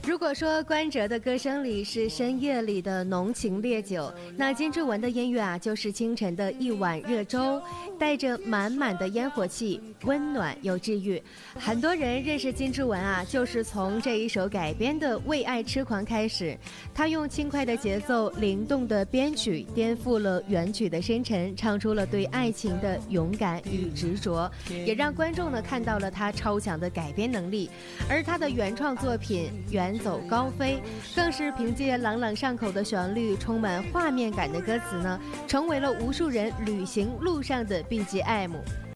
如果说关喆的歌声里是深夜里的浓情烈酒，那金志文的音乐啊，就是清晨的一碗热粥，带着满满的烟火气，温暖又治愈。很多人认识金志文啊，就是从这一首改编的《为爱痴狂》开始。他用轻快的节奏、灵动的编曲，颠覆了原曲的深沉，唱出了对爱情的勇敢与执着，也让观众呢看到了他超强的改编能力。而他的原创作品《远走高飞》更是凭借朗朗上口的旋律、充满画面感的歌词呢，成为了无数人旅行路上的 BGM。